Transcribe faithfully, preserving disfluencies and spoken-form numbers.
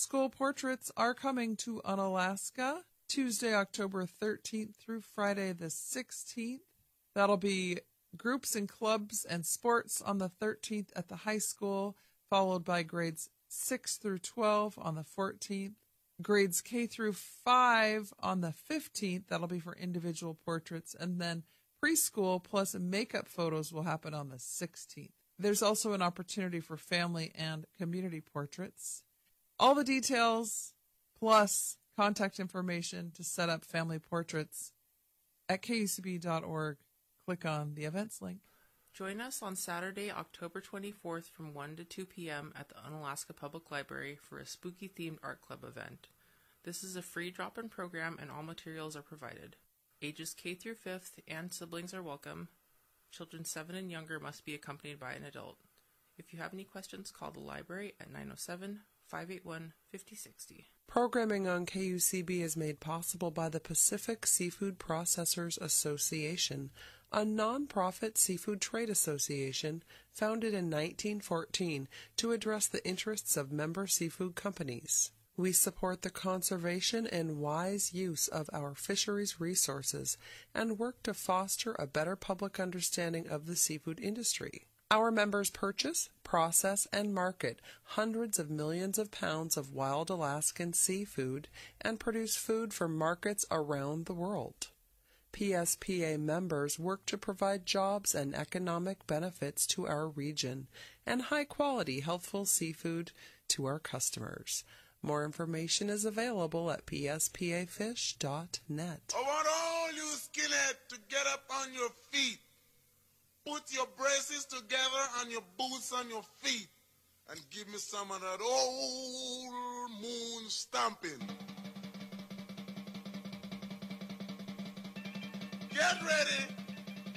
School portraits are coming to Unalaska Tuesday, October thirteenth through Friday the sixteenth. That'll be groups and clubs and sports on the thirteenth at the high school, followed by grades six through twelve on the fourteenth. Grades K through five on the fifteenth. That'll be for individual portraits. And then preschool plus makeup photos will happen on the sixteenth. There's also an opportunity for family and community portraits. All the details plus contact information to set up family portraits at K U C B dot org. Click on the events link. Join us on Saturday, October twenty-fourth from one to two p.m. at the Unalaska Public Library for a spooky-themed art club event. This is a free drop-in program and all materials are provided. Ages K through fifth and siblings are welcome. Children seven and younger must be accompanied by an adult. If you have any questions, call the library at nine oh seven, five eight one, five oh six oh. Programming on K U C B is made possible by the Pacific Seafood Processors Association, a nonprofit seafood trade association founded in nineteen fourteen to address the interests of member seafood companies. We support the conservation and wise use of our fisheries resources and work to foster a better public understanding of the seafood industry. Our members purchase, process, and market hundreds of millions of pounds of wild Alaskan seafood and produce food for markets around the world. P S P A members work to provide jobs and economic benefits to our region and high-quality, healthful seafood to our customers. More information is available at P S P A fish dot net. I want all you skinheads to get up on your feet. Put your braces together and your boots on your feet and give me some of that old moon stomping. Get ready.